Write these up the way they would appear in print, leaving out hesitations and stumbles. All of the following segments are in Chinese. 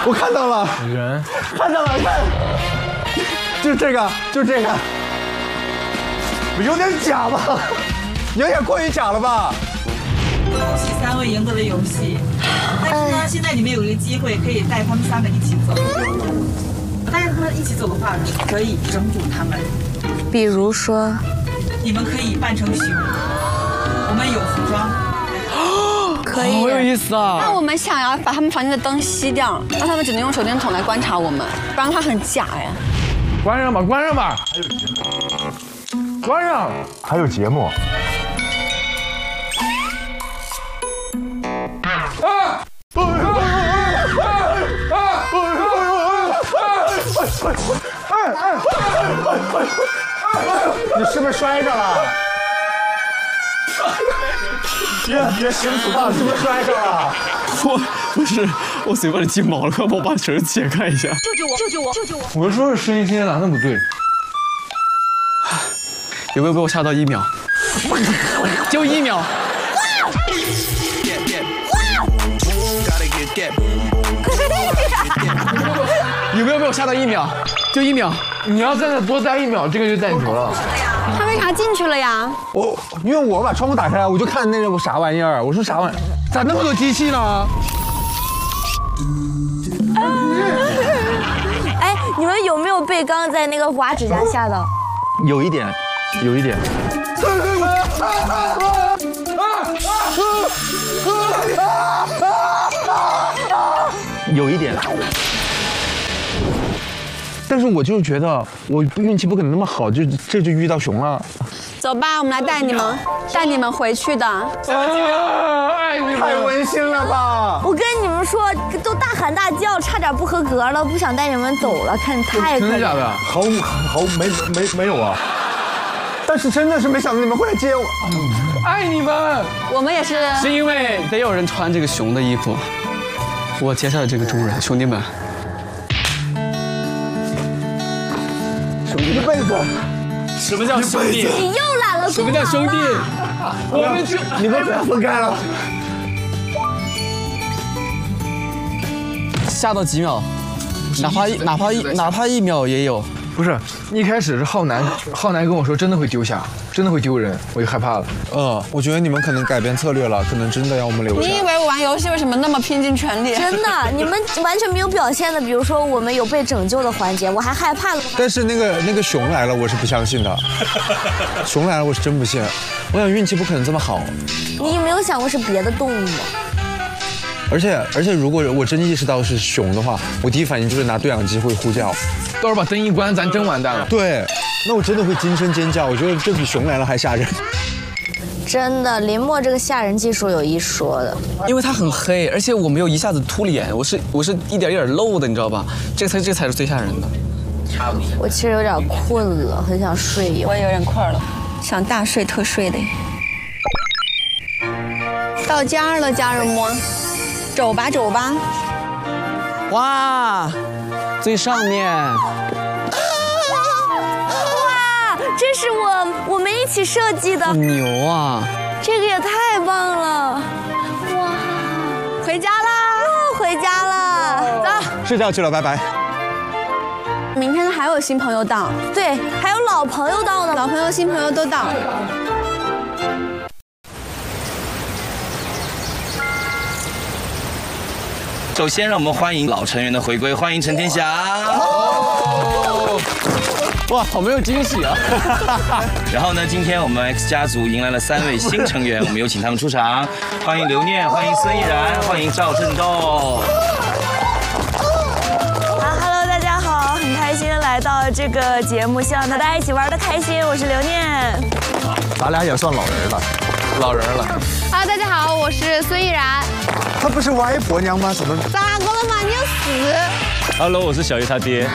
我看到了， 人看到了，看，就这个，有点假吧？有点过于假了吧？ 恭喜3位赢得了游戏，但是呢，现在你们有一个机会可以带他们3个一起走。带他们一起走的话，可以整蛊他们。 比如说， 你们可以扮成熊，我们有服装。 可以， 好有意思啊！ 那我们想要把他们房间的灯熄掉，让他们只能用手电筒来观察我们，不然它很假呀。 关上吧，关上吧，关上。 还有节目。你是不是摔着了？别生死吧，是不是摔着了？ 不是，我嘴巴里进毛了，快帮我把绳解开一下。 救救我！ 我说是声音听哪那么对？ 有没有被我吓到1秒？就1秒。有没有被我吓到1秒？就1秒。 你要在那多待1秒，这个就带球了。 他为啥进去了呀？ 因为我把窗户打开，我就看那个啥玩意儿，我说啥玩意儿，咋那么多机器呢？ 哎，你们有没有被刚才那个挖指甲吓到？ 有一点。有一点。但是我就是觉得我运气不可能那么好，这就遇到熊了。 走吧，我们来带你们回去的。 爱你们， 太温馨了吧！ 我跟你们说，都大喊大叫，差点不合格了，不想带你们走了，看太可怜。 真的假的？ 好，没有啊。但是真的是没想到你们会来接我。 爱你们。 我们也是。 是因为得有人穿这个熊的衣服，我接下了这个重任，兄弟们。 一辈子。 什么叫兄弟？ 你又揽了。 什么叫兄弟？ 你们不要分开了。 吓到几秒，哪怕1秒也有。 不是，一开始是浩南跟我说真的会丢下，真的会丢人，我就害怕了。 我觉得你们可能改变策略了，可能真的要我们留下。 你以为我玩游戏为什么那么拼尽全力？ 真的，你们完全没有表现的。比如说我们有被拯救的环节，我还害怕了。 但是那个熊来了，我是不相信的。熊来了，我是真不信。我想运气不可能这么好。 你有没有想过是别的动物吗？ 而且，如果我真意识到是熊的话，我第一反应就是拿对讲机会呼叫。 到时候把灯一关，咱真完蛋了。 对，那我真的会惊声尖叫。我觉得这比熊来了还吓人。 真的，林默这个吓人技术有一说的。 因为它很黑，而且我没有一下子凸脸，我是一点一点露的，你知道吧？这才是最吓人的。 我其实有点困了，很想睡一会儿。 我也有点困了，想大睡特睡的。到家了，家人们，走吧。 哇，最上面。 哇，这是我们一起设计的。 牛啊！ 这个也太棒了！哇， 回家啦！ 回家了， 走。 睡觉去了，拜拜。 明天还有新朋友到， 对，还有老朋友到呢， 老朋友、新朋友都到。 首先，让我们欢迎老成员的回归，欢迎陈天祥。 哇，好没有惊喜啊！ 然后呢，今天我们 X 家族迎来了3位新成员，我们有请他们出场，欢迎刘念，欢迎孙艺然，欢迎赵振斗。 Hello， 大家好，很开心来到这个节目，希望大家一起玩得开心。我是刘念， 咱俩也算老人了。 Hello， 大家好，我是孙艺然。 她不是歪婆娘吗？怎么？ 咋个了嘛？你死 ！Hello， 我是小鱼他爹。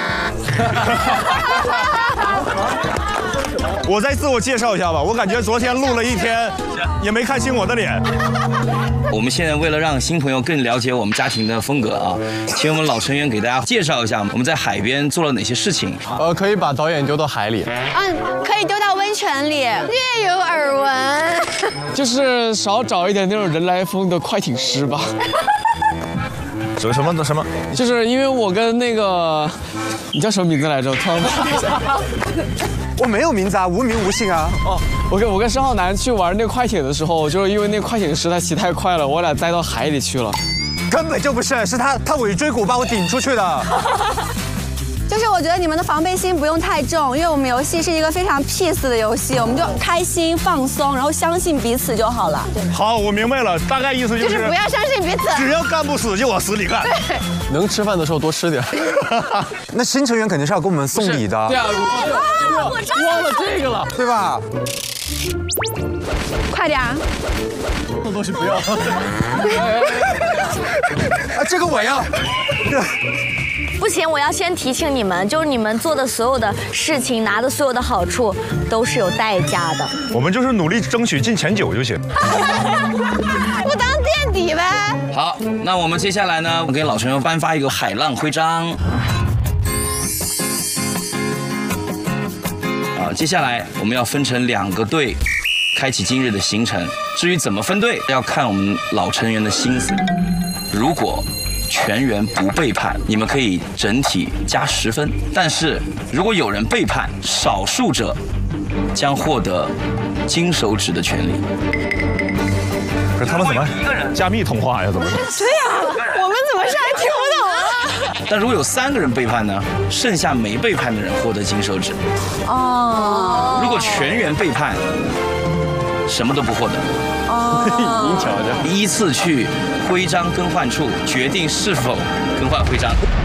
我再自我介绍一下吧，我感觉昨天录了一天，也没看清我的脸。 我们现在为了让新朋友更了解我们家庭的风格啊，请我们老成员给大家介绍一下我们在海边做了哪些事情。 可以把导演丢到海里。 可以丢到温泉里，略有耳闻。 就是少找一点那种人来疯的快艇师吧。 什么？ 就是因为我跟那个，你叫什么名字来着？突然忘了。 我没有名字啊，无名无姓啊。 哦，我跟申浩南去玩那个快艇的时候，就是因为那个快艇实在骑太快了，我俩栽到海里去了。 根本就不是，是他尾椎骨把我顶出去的。 就是我觉得你们的防备心不用太重，因为我们游戏是一个非常 peace 的游戏，我们就开心放松，然后相信彼此就好了。 好，我明白了，大概意思就是不要相信彼此， 只要干不死就往死里干。 对， 能吃饭的时候多吃点。 那新成员肯定是要给我们送礼的。 对啊，我忘了这个了， 对吧？ 快点！ 这东西不要。 啊，这个我要。 不行，我要先提醒你们，就是你们做的所有的事情，拿的所有的好处，都是有代价的。 我们就是努力争取进前9就行。 不当垫底呗。 好，那我们接下来呢，我给老成员颁发一个海浪徽章。接下来我们要分成2个队，开启今日的行程。至于怎么分队，要看我们老成员的心思。如果全员不背叛，你们可以整体加10分；但是如果有人背叛，少数者将获得金手指的权利。 可是他们怎么加密通话呀？怎么？ 对呀，我们怎么是还听不懂啊？ 但如果有3个人背叛呢？剩下没背叛的人获得金手指。 哦。 如果全员背叛，什么都不获得。 您瞧瞧， 依次去徽章更换处决定是否更换徽章。